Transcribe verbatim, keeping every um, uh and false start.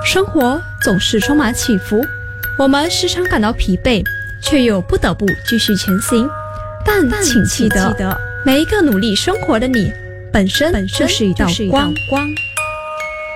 生活总是充满起伏，我们时常感到疲惫，却又不得不继续前行。但请记得，每一个努力生活的你，本身就是一道光。